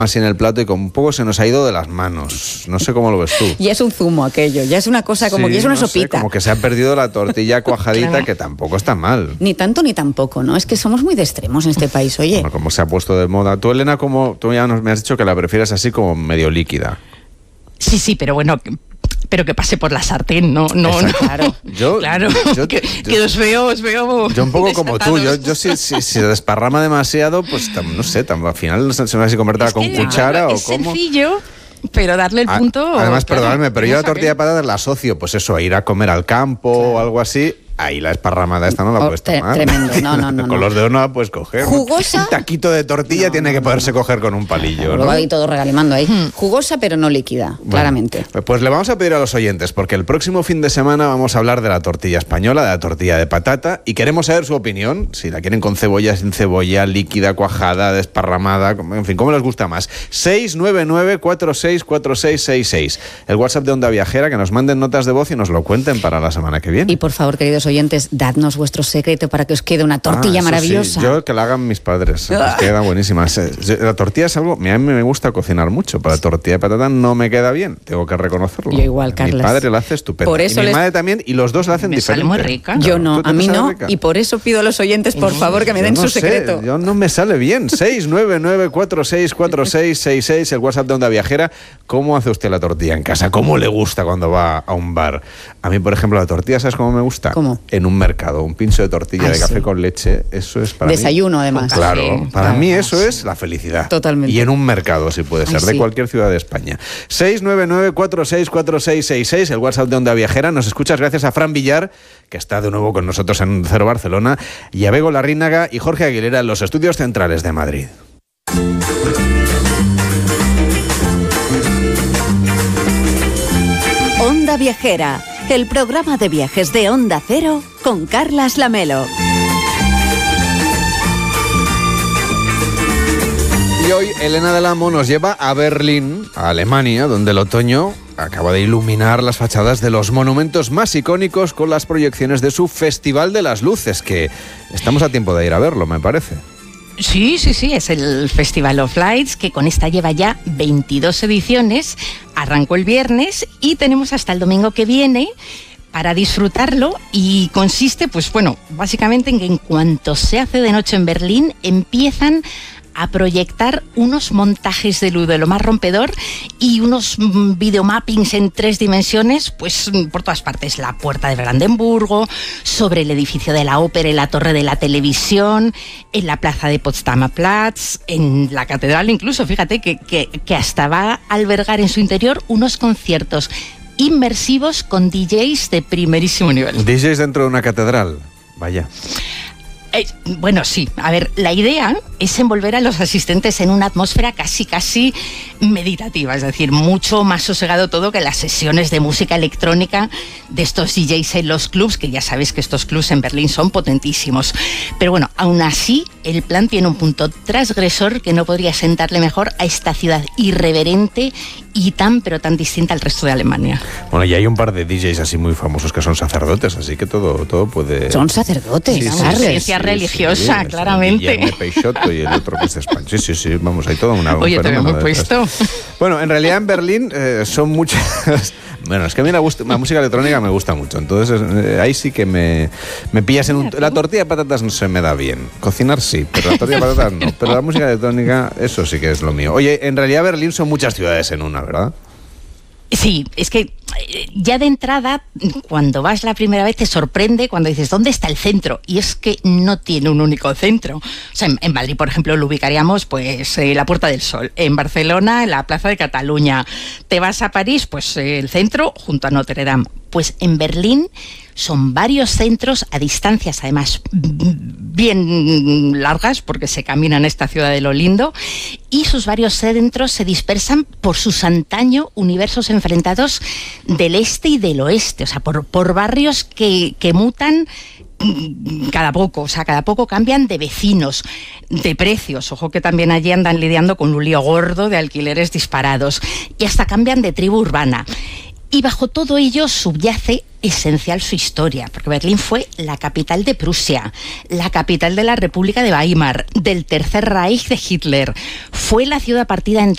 así en el plato y con un poco se nos ha ido de las manos. No sé cómo lo ves tú. Y es un zumo aquello, ya es una cosa como que es una sopita. Como que se ha perdido la tortilla cuajadita, claro. Que tampoco está mal. Ni tanto ni tampoco, ¿no? Es que somos muy de extremos en este país, oye. Bueno, como se ha puesto de moda. Tú, Elena, tú ya me has dicho que la prefieres así como medio líquida. Sí, pero bueno... Pero que pase por la sartén, no. Claro. Que os veo. Yo un poco como tú, yo si se desparrama demasiado, pues no sé, al final se me va a convertir con cuchara o cómo. Es sencillo, pero darle el punto. Además, claro, perdonadme, pero yo la tortilla de patatas la asocio, pues eso, a ir a comer al campo o algo así. Ahí la esparramada esta no la puedes tomar. Tremendo, no. Con los dedos no la puedes coger. Jugosa. Un taquito de tortilla tiene que poderse coger con un palillo. Lo va ahí todo regalimando ahí. Jugosa pero no líquida, claramente. Pues le vamos a pedir a los oyentes, porque el próximo fin de semana vamos a hablar de la tortilla española, de la tortilla de patata, y queremos saber su opinión, si la quieren con cebolla, sin cebolla, líquida, cuajada, desparramada, en fin, ¿cómo les gusta más? 699-464666. El WhatsApp de Onda Viajera, que nos manden notas de voz y nos lo cuenten para la semana que viene. Y por favor, queridos oyentes, dadnos vuestro secreto para que os quede una tortilla maravillosa. Sí. Yo que la hagan mis padres, queda buenísima. La tortilla es algo, a mí me gusta cocinar mucho, pero la tortilla de patata no me queda bien, tengo que reconocerlo. Yo igual, Carlas. Mi padre la hace estupenda. Por eso y mi madre también, y los dos la hacen diferente. Me sale muy rica. Yo no, a mí no, y por eso pido a los oyentes, por favor, que me den su secreto. Yo no me sale bien. 699-464666, el WhatsApp de Onda Viajera. ¿Cómo hace usted la tortilla en casa? ¿Cómo le gusta cuando va a un bar? A mí, por ejemplo, la tortilla, ¿sabes cómo me gusta? ¿Cómo? En un mercado, un pincho de tortilla de café con leche, eso es para desayuno, mí. además. Claro, para mí eso es la felicidad. Totalmente. Y en un mercado, si puede ser, de cualquier ciudad de España. 699-464666, el WhatsApp de Onda Viajera. Nos escuchas gracias a Fran Villar, que está de nuevo con nosotros en Cero Barcelona, y a Bego Larrínaga y Jorge Aguilera en los estudios centrales de Madrid. Onda Viajera, el programa de viajes de Onda Cero con Carlas Lamelo. Y hoy Elena del Amo nos lleva a Berlín, a Alemania, donde el otoño acaba de iluminar las fachadas de los monumentos más icónicos con las proyecciones de su Festival de las Luces, que estamos a tiempo de ir a verlo, me parece. Sí, es el Festival of Lights, que con esta lleva ya 22 ediciones, arrancó el viernes y tenemos hasta el domingo que viene para disfrutarlo, y consiste, pues bueno, básicamente en que en cuanto se hace de noche en Berlín, empiezan a proyectar unos montajes de luz de lo más rompedor y unos videomappings en 3 dimensiones, pues por todas partes. La puerta de Brandenburgo, sobre el edificio de la ópera y la torre de la televisión, en la plaza de Potsdamer Platz, en la catedral incluso, fíjate que hasta va a albergar en su interior unos conciertos inmersivos con DJs de primerísimo nivel. DJs dentro de una catedral, vaya. Bueno, sí. A ver, la idea es envolver a los asistentes en una atmósfera casi meditativa, es decir, mucho más sosegado todo que las sesiones de música electrónica de estos DJs en los clubs, que ya sabéis que estos clubs en Berlín son potentísimos. Pero bueno, aún así, el plan tiene un punto transgresor que no podría sentarle mejor a esta ciudad irreverente y pero tan distinta al resto de Alemania. Bueno, y hay un par de DJs así muy famosos que son sacerdotes, así que todo puede... Son sacerdotes, ciencia religiosa, claramente. Y Peixoto y el otro que es de España. Sí, vamos, hay todo una... Oye, te hemos puesto. Bueno, en realidad en Berlín son muchas... Bueno, es que a mí la música electrónica me gusta mucho, entonces ahí sí que me pillas en un... La tortilla de patatas no se me da bien, cocinar sí, pero la tortilla de patatas no, pero la música electrónica, eso sí que es lo mío. Oye, en realidad Berlín son muchas ciudades en una, ¿verdad? Sí, es que ya de entrada, cuando vas la primera vez, te sorprende cuando dices, ¿dónde está el centro? Y es que no tiene un único centro. O sea, en Madrid, por ejemplo, lo ubicaríamos pues la Puerta del Sol. En Barcelona, la Plaza de Cataluña. Te vas a París, pues el centro junto a Notre Dame. Pues en Berlín son varios centros a distancias, además, bien largas, porque se camina en esta ciudad de lo lindo, y sus varios centros se dispersan por sus antaño universos enfrentados del este y del oeste, o sea, por barrios que mutan cada poco, o sea, cada poco cambian de vecinos, de precios, ojo que también allí andan lidiando con un lío gordo de alquileres disparados, y hasta cambian de tribu urbana. Y bajo todo ello subyace esencial su historia, porque Berlín fue la capital de Prusia, la capital de la República de Weimar, del Tercer Reich de Hitler. Fue la ciudad partida en